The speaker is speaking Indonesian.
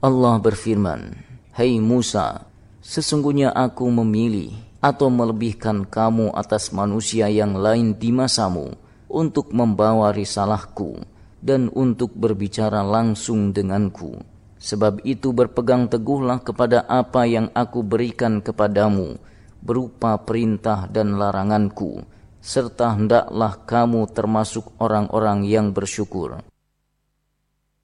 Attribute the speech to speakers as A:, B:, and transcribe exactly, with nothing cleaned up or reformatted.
A: Allah berfirman, "Hai Musa, sesungguhnya aku memilih atau melebihkan kamu atas manusia yang lain di masamu untuk membawa risalahku dan untuk berbicara langsung denganku. Sebab itu berpegang teguhlah kepada apa yang aku berikan kepadamu berupa perintah dan laranganku, serta hendaklah kamu termasuk orang-orang yang bersyukur."